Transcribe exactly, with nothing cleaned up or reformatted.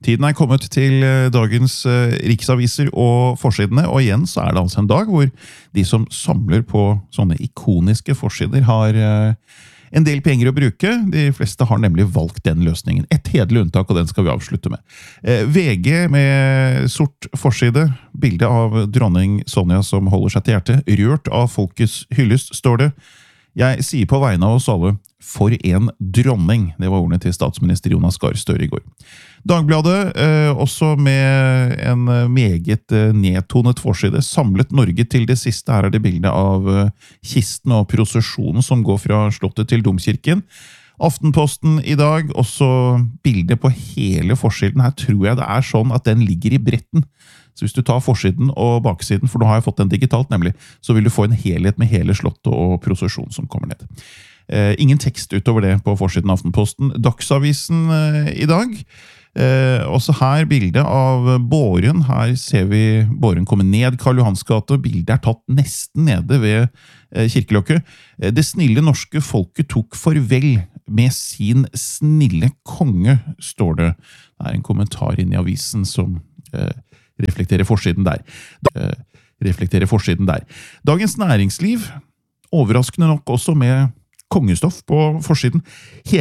Tiden er kommet til dagens riksaviser og forsidene, og igjen så er det altså en dag hvor de som samler på sånne ikoniske forsider har en del penger å bruke. De fleste har nemlig valgt den løsningen. Et hederlig unntak, og den skal vi avslutte med. V G med sort forside, bilde av dronning Sonja som holder seg til hjertet. Rørt av folkets hyllest, står det. Jeg sier på vegne av oss alle, for en dronning. Det var ordene til statsminister Jonas Gahr Støre i går. Dagbladet, eh, også med en meget eh, nedtonet forside, samlet Norge til det siste. Her er det bilde av eh, kisten og prosesjonen som går fra slottet til domkirken. Aftenposten i dag, også bilde på hele forsiden. Her tror jeg det er sånn at den ligger i bretten. Så hvis du tar forsiden og baksiden, for nå har jeg fått den digitalt nemlig, så vil du få en helhet med hele slottet og prosesjon som kommer ned. Eh, ingen tekst utover det på forsiden av Aftenposten. Dagsavisen eh, i dag. Eh, også her bildet av Båren. Her ser vi Båren komme ned Karl Johans gate. Bildet er tatt nesten nede ved eh, kirkelokket. Eh, det snille norske folket tok farvel med sin snille konge, står det. Det er en kommentar inn i avisen som eh, reflekterer forsiden der. Eh, reflekterer forsiden der. Dagens Næringsliv, overraskende nok også med kongestoff på forsiden.